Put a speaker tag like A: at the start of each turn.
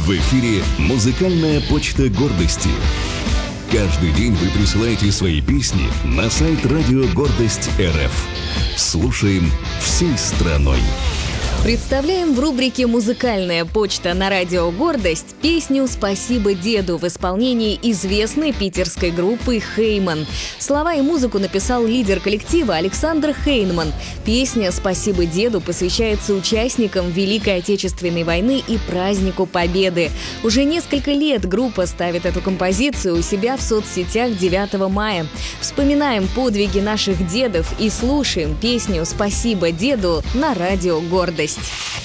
A: В эфире «Музыкальная почта гордости». Каждый день вы присылаете свои песни на сайт «Радио Гордость РФ». Слушаем всей страной.
B: Представляем в рубрике «Музыкальная почта» на радио «Гордость» песню «Спасибо деду» в исполнении известной питерской группы «Хейман». Слова и музыку написал лидер коллектива Александр Хейнман. Песня «Спасибо деду» посвящается участникам Великой Отечественной войны и празднику Победы. Уже несколько лет группа ставит эту композицию у себя в соцсетях 9 мая. Вспоминаем подвиги наших дедов и слушаем песню «Спасибо деду» на радио «Гордость».